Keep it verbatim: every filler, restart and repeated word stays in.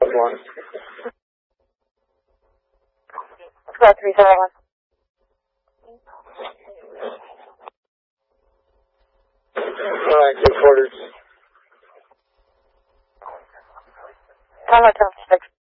one. Squad three seven one. All right, good quarters. Tom Hotel six.